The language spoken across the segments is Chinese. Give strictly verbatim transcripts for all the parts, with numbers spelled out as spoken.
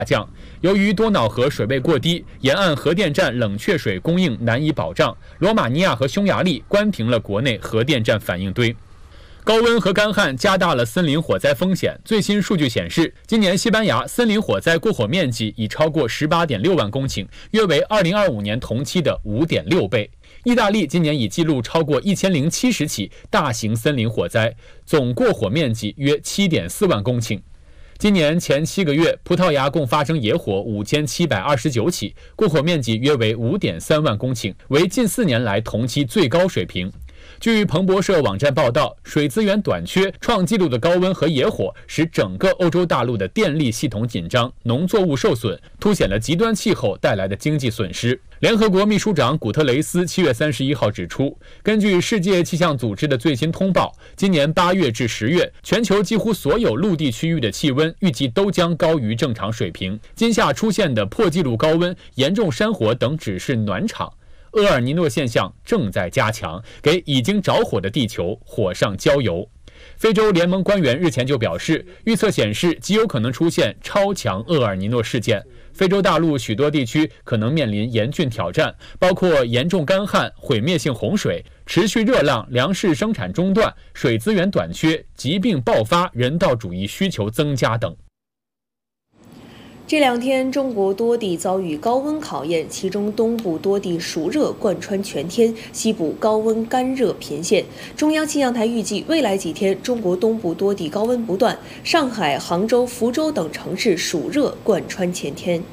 降。由于多瑙河水位过低，沿岸核电站冷却水供应难以保障，罗马尼亚和匈牙利关停了国内核电站反应堆。高温和干旱加大了森林火灾风险。最新数据显示，今年西班牙森林火灾过火面积已超过 十八点六万公顷，约为二零二五年同期的 五点六倍。意大利今年已记录超过一千零七十起大型森林火灾，总过火面积约 七点四万公顷。今年前七个月，葡萄牙共发生野火五千七百二十九起，过火面积约为 五点三万公顷，为近四年来同期最高水平。据彭博社网站报道，水资源短缺、创纪录的高温和野火使整个欧洲大陆的电力系统紧张，农作物受损，凸显了极端气候带来的经济损失。联合国秘书长古特雷斯七月三十一号指出，根据世界气象组织的最新通报，今年八月至十月，全球几乎所有陆地区域的气温预计都将高于正常水平。今夏出现的破纪录高温、严重山火等只是暖场。厄尔尼诺现象正在加强，给已经着火的地球火上浇油。非洲联盟官员日前就表示，预测显示极有可能出现超强厄尔尼诺事件。非洲大陆许多地区可能面临严峻挑战，包括严重干旱、毁灭性洪水、持续热浪、粮食生产中断、水资源短缺、疾病爆发、人道主义需求增加等。 这两天，中国多地遭遇高温考验，其中东部多地暑热贯穿全天，西部高温干热频现。中央气象台预计，未来几天中国东部多地高温不断，上海、杭州、福州等城市暑热贯穿全天。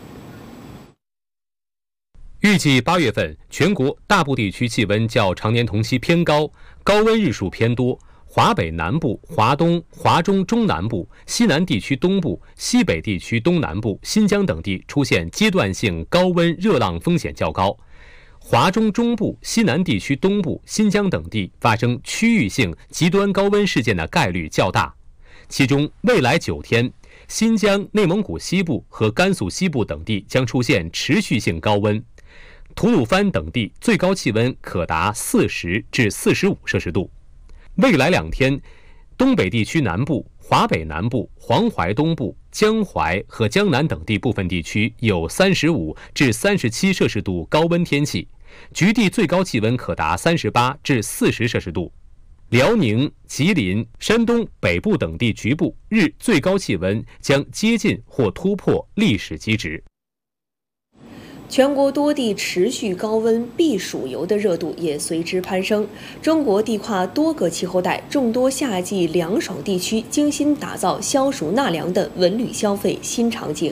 预计八月份，全国大部地区气温较常年同期偏高，高温日数偏多。华北南部、华东、华中中南部、西南地区东部、西北地区东南部、新疆等地出现阶段性高温热浪风险较高；华中中部、西南地区东部、新疆等地发生区域性极端高温事件的概率较大。其中，未来九天，新疆、内蒙古西部和甘肃西部等地将出现持续性高温，吐鲁番等地最高气温可达四十至四十五摄氏度。未来两天，东北地区南部、华北南部、黄淮东部、江淮和江南等地部分地区有三十五至三十七摄氏度高温天气，局地最高气温可达三十八至四十摄氏度。辽宁、吉林、山东北部等地局部日最高气温将接近或突破历史极值。 全国多地持续高温，避暑游的热度也随之攀升。中国地跨多个气候带，众多夏季凉爽地区精心打造消暑纳凉的文旅消费新场景。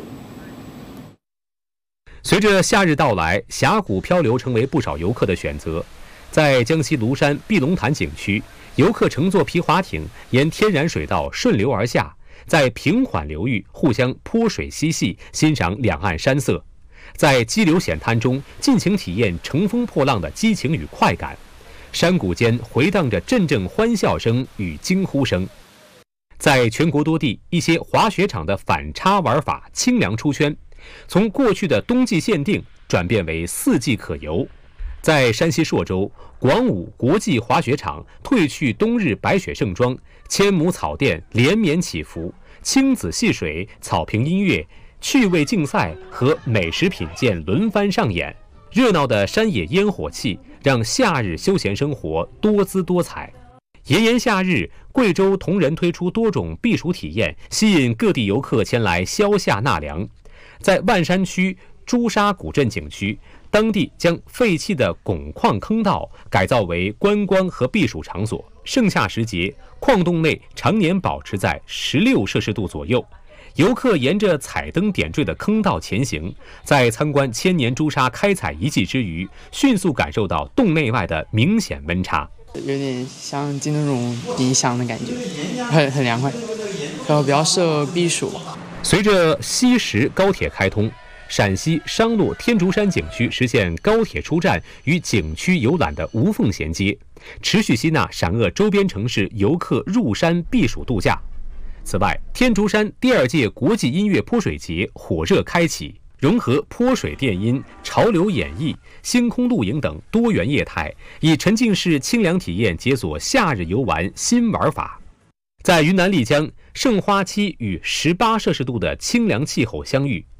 随着夏日到来，峡谷漂流成为不少游客的选择。在江西庐山碧龙潭景区，游客乘坐皮划艇沿天然水道顺流而下，在平缓流域互相泼水嬉戏，欣赏两岸山色。在激流险滩中尽情体验乘风破浪的激情与快感，山谷间回荡着阵阵欢笑声与惊呼声。在全国多地，一些滑雪场的反差玩法清凉出圈，从过去的冬季限定转变为四季可游。在山西朔州，广武国际滑雪场褪去冬日白雪盛装，千亩草甸连绵起伏，青紫戏水，草坪音乐，趣味竞赛和美食品鉴轮番上演，热闹的山野烟火气让夏日休闲生活多姿多彩。炎炎夏日，贵州铜仁推出多种避暑体验，吸引各地游客前来消夏纳凉。在万山区朱砂古镇景区，当地将废弃的汞矿坑道改造为观光和避暑场所。盛夏时节，矿洞内常年保持在十六摄氏度左右。游客沿着彩灯点缀的坑道前行，在参观千年朱砂开采遗迹之余，迅速感受到洞内外的明显温差， 有点像进那种冰箱的感觉，很很凉快，然后比较适合避暑。 随着西石高铁开通，陕西商洛天竺山景区实现高铁出站与景区游览的无缝衔接，持续吸纳陕鄂周边城市游客入山避暑度假。此外，天竺山第二届国际音乐泼水节火热开启，融合泼水电音、潮流演绎、星空露营等多元业态，以沉浸式清凉体验解锁夏日游玩新玩法。在云南丽江，盛花期与十八摄氏度的清凉气候相遇，